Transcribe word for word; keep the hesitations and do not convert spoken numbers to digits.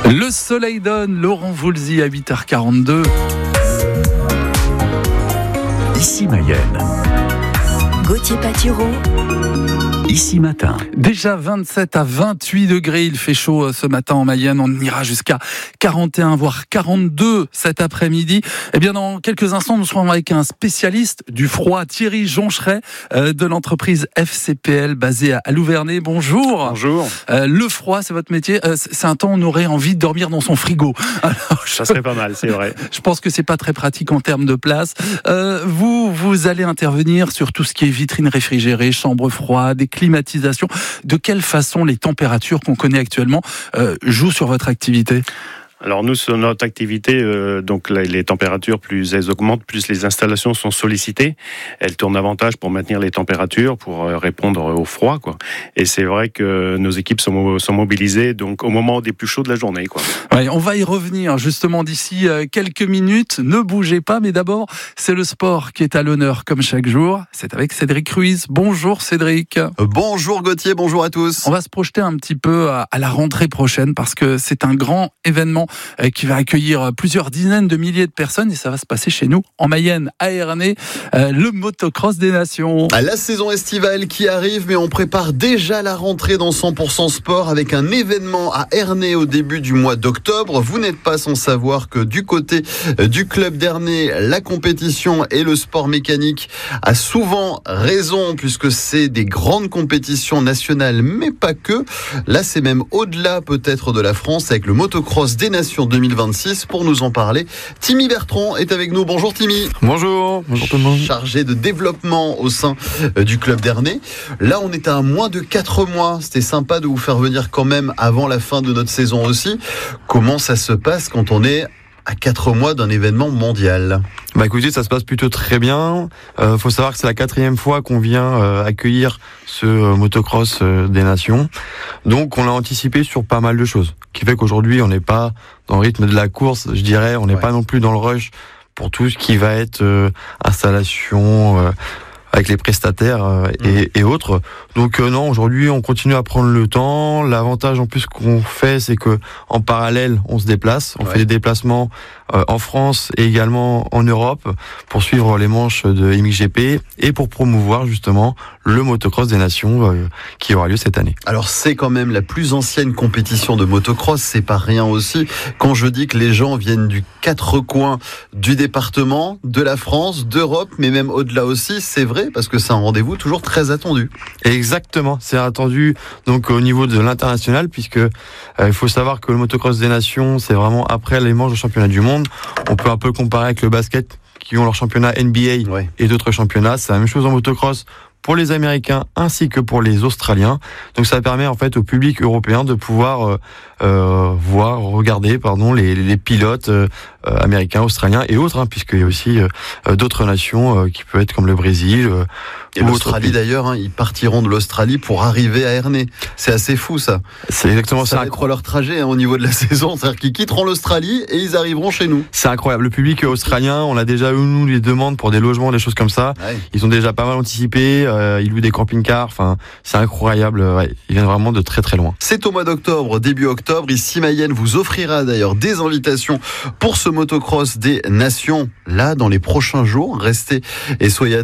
Le soleil donne, Laurent Voulzy à huit heures quarante-deux. Ici Mayenne. Gauthier Patureau. Ici Matin. Déjà vingt-sept à vingt-huit degrés, il fait chaud ce matin en Mayenne. On ira jusqu'à quarante et un voire quarante-deux cet après-midi. Eh bien, dans quelques instants, nous serons avec un spécialiste du froid, Thierry Joncheret de l'entreprise F C P L basée à Louvernay. Bonjour. Bonjour. Euh, le froid, c'est votre métier. Euh, c'est un temps où on aurait envie de dormir dans son frigo. Alors, je... Ça serait pas mal, c'est vrai. Je pense que c'est pas très pratique en termes de place. Euh, vous, vous allez intervenir sur tout ce qui est vitrines réfrigérées, chambres froides, climatisation. De quelle façon les températures qu'on connaît actuellement euh, jouent sur votre activité ? Alors nous, sur notre activité, euh, donc là, les températures, plus elles augmentent, plus les installations sont sollicitées. Elles tournent davantage pour maintenir les températures, pour euh, répondre au froid, quoi. Et c'est vrai que nos équipes sont, sont mobilisées donc au moment des plus chauds de la journée, quoi. Ouais, on va y revenir justement d'ici euh, quelques minutes. Ne bougez pas, mais d'abord, c'est le sport qui est à l'honneur comme chaque jour. C'est avec Cédric Ruiz. Bonjour Cédric. Bonjour Gauthier, bonjour à tous. On va se projeter un petit peu à, à la rentrée prochaine parce que c'est un grand événement qui va accueillir plusieurs dizaines de milliers de personnes et ça va se passer chez nous en Mayenne, à Ernée, euh, le motocross des nations. La saison estivale qui arrive, mais on prépare déjà la rentrée dans cent pour cent sport avec un événement à Ernée au début du mois d'octobre. Vous n'êtes pas sans savoir que du côté du club d'Ernée, la compétition et le sport mécanique a souvent raison puisque c'est des grandes compétitions nationales, mais pas que. Là, c'est même au-delà peut-être de la France avec le motocross des nations deux mille vingt-six. Pour nous en parler, Timmy Bertrand est avec nous. Bonjour Timmy. Bonjour, bonjour tout le monde. Chargé de développement au sein du club d'Ernée. Là, on est à moins de quatre mois. C'était sympa de vous faire venir quand même avant la fin de notre saison aussi. Comment ça se passe quand on est à quatre mois d'un événement mondial? Bah écoutez, ça se passe plutôt très bien. Euh, faut savoir que c'est la quatrième fois qu'on vient euh, accueillir ce euh, motocross euh, des nations. Donc on l'a anticipé sur pas mal de choses. Qui fait qu'aujourd'hui on n'est pas dans le rythme de la course, je dirais. On n'est ouais. pas non plus dans le rush pour tout ce qui va être euh, installation euh, avec les prestataires euh, et, mmh. et autres. Donc euh, non, aujourd'hui on continue à prendre le temps. L'avantage en plus qu'on fait, c'est que en parallèle on se déplace, on ouais. fait des déplacements euh, en France et également en Europe pour suivre les manches de M X G P et pour promouvoir justement le motocross des nations euh, qui aura lieu cette année. Alors c'est quand même la plus ancienne compétition de motocross, c'est pas rien aussi. Quand je dis que les gens viennent du quatre coins du département, de la France, d'Europe, mais même au-delà aussi, c'est vrai parce que c'est un rendez-vous toujours très attendu. Exactement, c'est attendu donc au niveau de l'international puisque euh, il faut savoir que le motocross des nations, c'est vraiment après les manches de championnat du monde. On peut un peu comparer avec le basket qui ont leur championnat N B A ouais. et d'autres championnats. C'est la même chose en motocross pour les Américains ainsi que pour les Australiens. Donc ça permet en fait au public européen de pouvoir euh, euh, voir, regarder pardon les, les pilotes euh, américains, australiens et autres, hein, puisqu'il y a aussi euh, d'autres nations euh, qui peuvent être comme le Brésil. Euh, et l'Australie d'ailleurs, hein, ils partiront de l'Australie pour arriver à Ernée. C'est assez fou ça. C'est exactement ça. Ça va être leur trajet hein, au niveau de la saison, c'est-à-dire qu'ils quitteront l'Australie et ils arriveront chez nous. C'est incroyable. Le public australien, on a déjà eu nous les demandes pour des logements, des choses comme ça. Ouais. Ils ont déjà pas mal anticipé. Euh, ils louent des camping-cars. Enfin, c'est incroyable. Ouais, ils viennent vraiment de très très loin. C'est au mois d'octobre, début octobre. Ici Mayenne vous offrira d'ailleurs des invitations pour ce motocross des nations. Là, dans les prochains jours, restez et soyez